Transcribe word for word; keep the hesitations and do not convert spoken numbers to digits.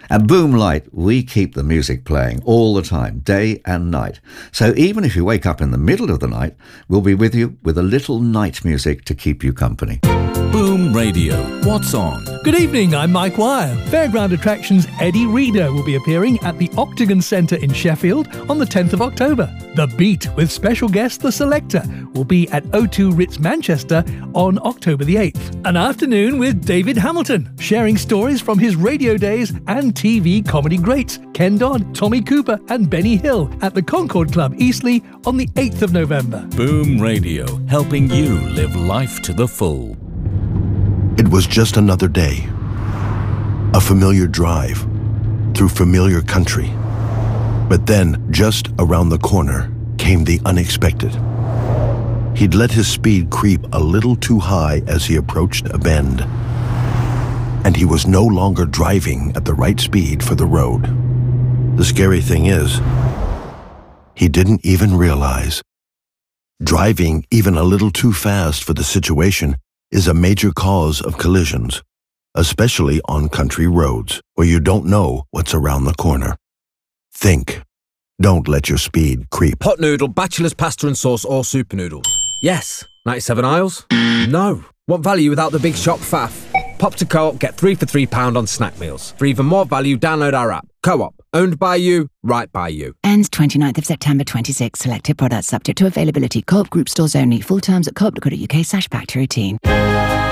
At Boomlight, we keep the music playing all the time, day and night. So even if you wake up in the middle of the night, we'll be with you with a little night music to keep you company. Boom Radio. What's on? Good evening, I'm Mike Wire. Fairground Attractions Eddie Reader will be appearing at the Octagon Centre in Sheffield on the tenth of October. The Beat, with special guest The Selector, will be at O two Ritz Manchester on October the eighth. An afternoon with David Hamilton, sharing stories from his radio days and T V comedy greats Ken Dodd, Tommy Cooper and Benny Hill at the Concord Club, Eastleigh on the eighth of November. Boom Radio, helping you live life to the full. It was just another day. A familiar drive through familiar country. But then, just around the corner, came the unexpected. He'd let his speed creep a little too high as he approached a bend. And he was no longer driving at the right speed for the road. The scary thing is, he didn't even realize. Driving even a little too fast for the situation is a major cause of collisions, especially on country roads where you don't know what's around the corner. Think. Don't let your speed creep. Hot noodle, bachelor's pasta and sauce or super noodles? Yes. ninety-seven aisles? No. Want value without the big shop faff? Pop to Co-op, get three for three pound on snack meals. For even more value, download our app. Co-op. Owned by you, right by you. Ends twenty-ninth of September twenty-six. Selected products subject to availability. Co-op group stores only. Full terms at co op dot co dot uk slash back to routine.